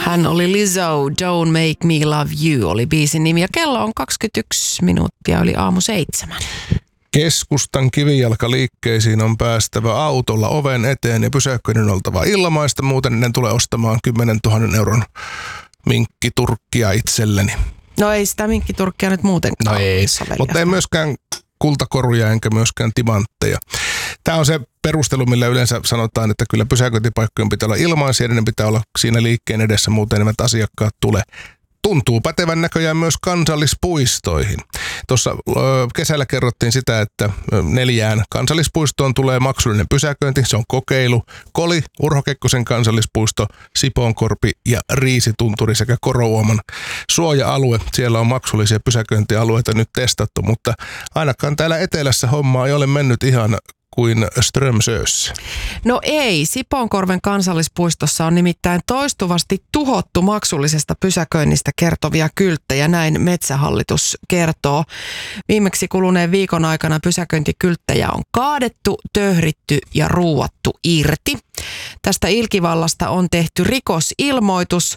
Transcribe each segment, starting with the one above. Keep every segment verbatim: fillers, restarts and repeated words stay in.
Hän oli Lizzo, Don't Make Me Love You oli biisin nimi ja kello on kaksikymmentäyksi minuuttia yli aamu seitsemän. Keskustan kivijalkaliikkeisiin on päästävä autolla oven eteen ja pysäköinnin oltava ilmaista, muuten ne tulee ostamaan kymmenen tuhatta euron minkkiturkkia itselleni. No ei sitä minkkiturkkia nyt muutenkaan. No ei, mutta ei myöskään kultakoruja enkä myöskään timantteja. Tämä on se perustelu, millä yleensä sanotaan, että kyllä pysäköintipaikkojen pitää olla ilmaisia, niin ne pitää olla siinä liikkeen edessä, muuten eivät asiakkaat tule. Tuntuu pätevän näköjään myös kansallispuistoihin. Tuossa ö, kesällä kerrottiin sitä, että neljään kansallispuistoon tulee maksullinen pysäköinti. Se on kokeilu. Koli, Urho Kekkosen kansallispuisto, Sipoonkorpi ja Riisitunturi sekä Korouoman suoja-alue. Siellä on maksullisia pysäköintialueita nyt testattu, mutta ainakaan täällä etelässä homma ei ole mennyt ihan kuin Strömsössä. No ei, Sipoonkorven kansallispuistossa on nimittäin toistuvasti tuhottu maksullisesta pysäköinnistä kertovia kylttejä, näin Metsähallitus kertoo. Viimeksi kuluneen viikon aikana pysäköintikylttejä on kaadettu, töhritty ja ruuattu irti. Tästä ilkivallasta on tehty rikosilmoitus,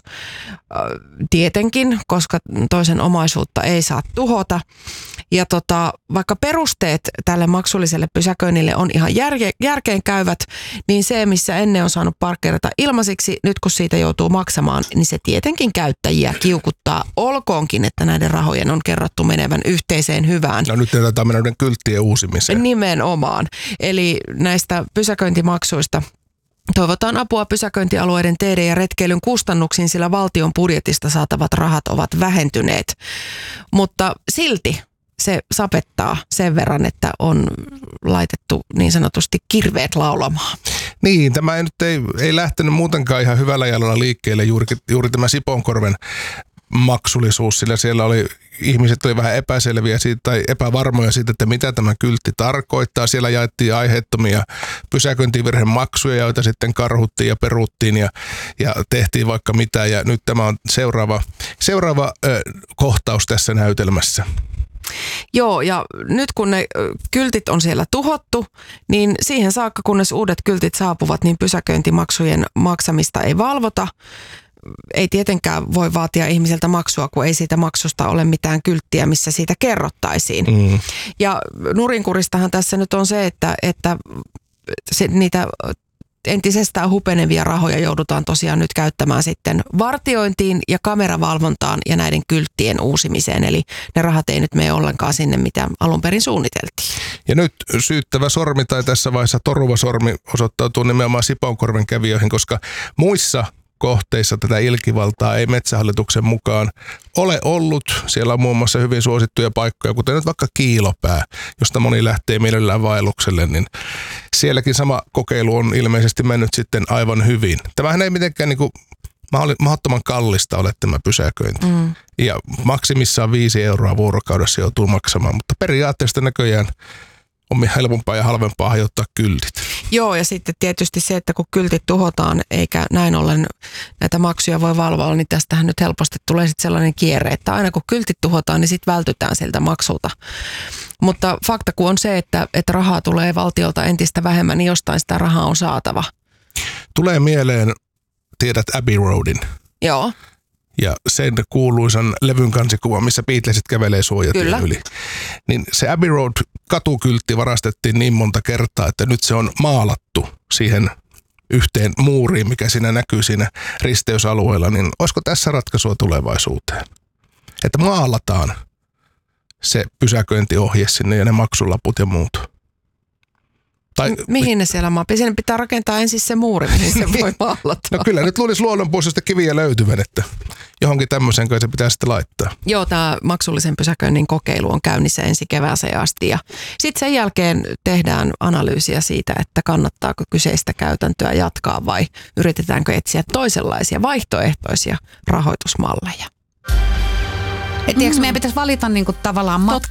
tietenkin, koska toisen omaisuutta ei saa tuhota. Ja tota, vaikka perusteet tälle maksulliselle pysäköinnille on ihan järke, järkeen käyvät, niin se, missä ennen on saanut parkkeerata ilmaisiksi, nyt kun siitä joutuu maksamaan, niin se tietenkin käyttäjiä kiukuttaa. Olkoonkin, että näiden rahojen on kerrottu menevän yhteiseen hyvään. No nyt näytetään mennä kylttien uusimiseen. Nimenomaan. Eli näistä pysäköintimaksuista toivotaan apua pysäköintialueiden teiden ja retkeilyn kustannuksiin, sillä valtion budjetista saatavat rahat ovat vähentyneet. Mutta silti se sapettaa sen verran, että on laitettu niin sanotusti kirveet laulamaan. Niin, tämä ei nyt ei, ei lähtenyt muutenkaan ihan hyvällä jalalla liikkeelle juuri, juuri tämä Sipoonkorven maksullisuus, sillä siellä oli, ihmiset oli vähän epäselviä siitä, tai epävarmoja siitä, että mitä tämä kyltti tarkoittaa. Siellä jaettiin aiheettomia pysäköintivirhemaksuja, joita sitten karhuttiin ja peruttiin ja, ja tehtiin vaikka mitä. Ja nyt tämä on seuraava, seuraava ö, kohtaus tässä näytelmässä. Joo, ja nyt kun ne kyltit on siellä tuhottu, niin siihen saakka, kunnes uudet kyltit saapuvat, niin pysäköintimaksujen maksamista ei valvota. Ei tietenkään voi vaatia ihmiseltä maksua, kun ei siitä maksusta ole mitään kylttiä, missä siitä kerrottaisiin. Mm. Ja nurinkuristahan tässä nyt on se, että, että se, niitä entisestään hupenevia rahoja joudutaan tosiaan nyt käyttämään sitten vartiointiin ja kameravalvontaan ja näiden kylttien uusimiseen. Eli ne rahat ei nyt mene ollenkaan sinne, mitä alun perin suunniteltiin. Ja nyt syyttävä sormi tai tässä vaiheessa toruva sormi osoittautuu nimenomaan Sipoonkorven kävijöihin, koska muissa kohteissa tätä ilkivaltaa ei Metsähallituksen mukaan ole ollut. Siellä on muun muassa hyvin suosittuja paikkoja, kuten nyt vaikka Kiilopää, josta moni lähtee mielellään vaellukselle, niin sielläkin sama kokeilu on ilmeisesti mennyt sitten aivan hyvin. Tämähän ei mitenkään niin kuin mahdottoman kallista ole tämä pysäköinti. Mm. Ja maksimissaan viisi euroa vuorokaudessa joutuu maksamaan, mutta periaatteessa näköjään on helpompaa ja halvempaa hajottaa kyltit. Joo, ja sitten tietysti se, että kun kyltit tuhotaan, eikä näin ollen näitä maksuja voi valvoa, niin tästähän nyt helposti tulee sitten sellainen kierre, että aina kun kyltit tuhotaan, niin sitten vältytään siltä maksulta. Mutta fakta kun on se, että, että rahaa tulee valtiolta entistä vähemmän, niin jostain sitä rahaa on saatava. Tulee mieleen, tiedät Abbey Roadin. Joo. Ja sen kuuluisan levyn kansikuva, missä Beatlesit kävelee suojatien yli. Niin se Abbey Road katukyltti varastettiin niin monta kertaa, että nyt se on maalattu siihen yhteen muuriin, mikä siinä näkyy siinä risteysalueella. Niin olisiko tässä ratkaisua tulevaisuuteen? Että maalataan se pysäköintiohje sinne ja ne maksulaput ja muut. Tai, mihin ne siellä maapii? Siinä pitää rakentaa ensin se muuri, mihin se voi maalata. No kyllä, nyt luulisi luonnonpuolesta kiviä löytyvän, että johonkin tämmöiseen kai se pitää sitten laittaa. Joo, tämä maksullisen pysäköinnin kokeilu on käynnissä ensi kevääseen asti. Ja sitten sen jälkeen tehdään analyysiä siitä, että kannattaako kyseistä käytäntöä jatkaa vai yritetäänkö etsiä toisenlaisia vaihtoehtoisia rahoitusmalleja. Et tiedätkö, meidän pitäisi valita niinku tavallaan mat-